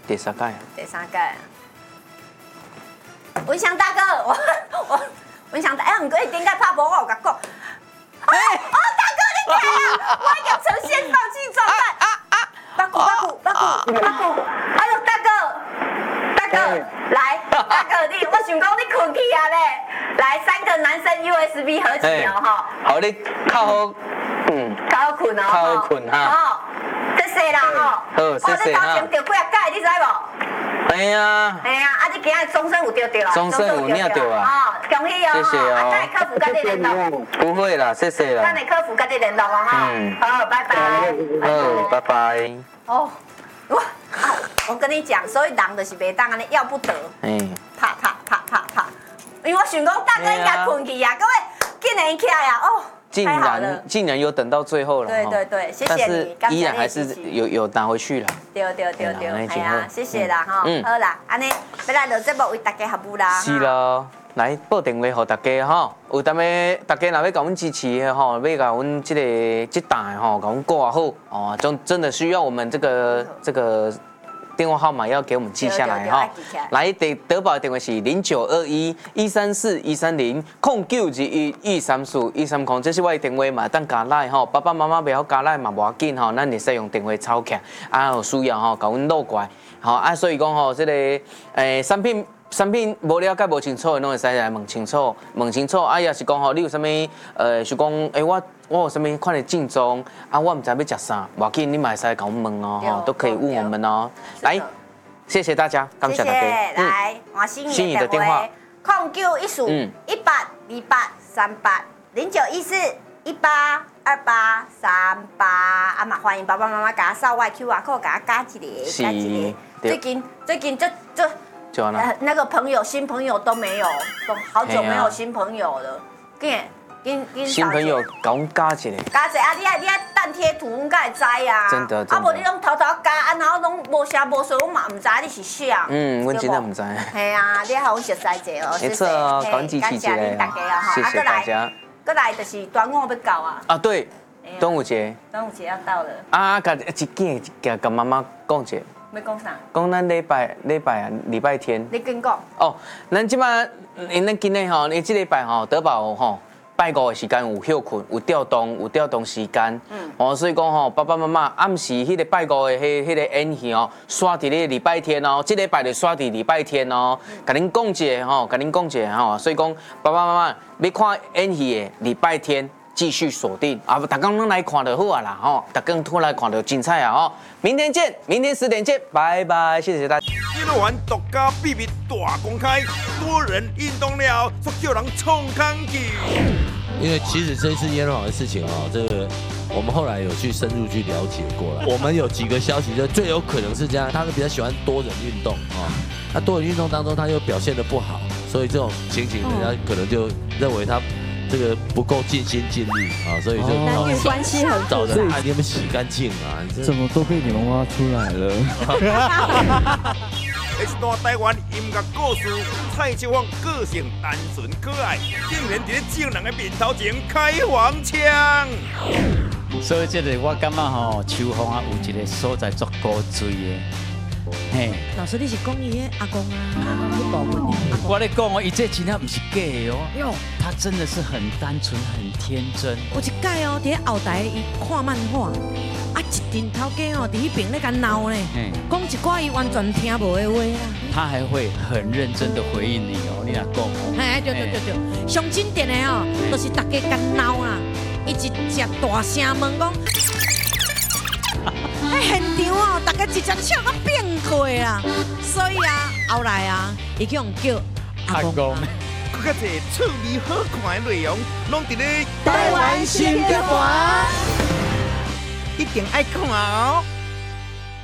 第3届。 第3届。文祥大哥，我文祥大，哎，唔过你顶解拍波，我有甲讲。大哥你睇啊，我已经呈现放弃状态。八股，哎呦，大哥，来，大哥你，我想讲你困去啊咧，来3个男生 USB 合起哦哈。 好，你靠好， 较好困哦， 较好困哈。 好，谢谢啦吼。 好，谢谢哈。 你头前钓几啊届，你知无？ 哎呀， 你今日终身有钓到啊？ 终身有领到啊！ 哦，恭喜哦！ 谢谢哦。 等下客服跟你联络。 不会啦，谢谢啦。 等下客服跟你联络哦哈。好，拜拜。 好，拜拜。 哦，哇，我跟你讲，所以人就是袂当安尼要不得。啪，因为我想讲大哥应该困去啊，各位竟然起来啊，哦。 竟然有等到最后了， 对，谢谢你， 但是依然还是有拿回去了。 对，系啊，谢谢啦哈，好啦，安尼要来录节目为大家服务啦。 是咯，来报电话给大家哈，有当下大家若要甲阮支持的吼，要甲阮这档的吼，甲阮挂好哦，真的需要我们这个。电话号码要给我们记下来哈。来，德保的电话是0921-134-130，0921-134-130，这是我的电话嘛，当加来吼，爸爸妈妈袂晓加来嘛，无要紧吼，咱会使用电话抄起来，有需要吼，甲阮录过来，好所以讲吼，这个产品无了解无清楚的，拢会使来问清楚，也是讲吼，你有啥物是讲我有什么款的症状我唔知要食啥，无要紧，你嘛会使甲我问哦，都可以问我们哦。来，谢谢大家，感谢大家。 来，换心怡的电话0915-182838-0914-182838，嘛欢迎爸爸妈妈甲扫我 QR code， 甲加一个。最近这那个新朋友都没有，都好久没有新朋友了， 新朋友甲阮加一个， 你爱蛋贴图，阮才会知啊。 真的。 无你拢偷加，然后拢无声无说，阮嘛唔知你是谁。 阮真的唔知。 系啊，你互阮熟悉者哦。 没错哦，感谢大家谢谢大家。 过来就是端午要到啊。 对，端午节要到了。 甲一件甲妈妈讲者。 要讲啥？ 讲咱礼拜天。 你跟讲。 咱即摆，咱今日吼，你这礼拜吼，德保吼。拜五的时间有休困，有调动时间，所以讲吼，爸爸妈妈暗时迄个拜五的迄个演戏哦，刷伫咧礼拜天哦，这礼拜就刷伫礼拜天哦，甲恁讲一下吼，所以讲爸爸妈妈要看演戏的礼拜天继续锁定大家拢来看就好啊啦吼，大家都来看就精彩啊吼，明天见，明天10点见，拜拜，谢谢大家。 娱乐玩独家秘密大公开，多人运动了，说叫人冲康去。 因为其实这次耶鲁网的事情这个我们后来有去深入去了解过了。我们有几个消息，就最有可能是这样，他们比较喜欢多人运动那多人运动当中他又表现得不好，所以这种情形人家可能就认为他这个不够尽心尽力所以就男女关系很找人你有没有洗干净怎么都被你们挖出来了。 是段台湾音乐故事，蔡秋凤个性单纯可爱，竟然在众人的面头前开黄腔。 所以这个我感觉秋凤有一个所在足够追的。嘿， 老师你是讲伊的阿公你保护你。 我咧讲伊这真正不是假的哟，他真的是很单纯很天真。 有一届伫后台伊看漫画。一阵头家伫迄边咧甲闹呢，讲一寡伊完全听无的话他还会很认真的回应你你若讲对，上经典的就是大家甲闹伊一只大声问讲，现场大家一只笑到变气所以后来伊叫人叫阿公。 更加侪趣味好看的内容，拢伫咧台湾新歌盘。 一定爱看哦。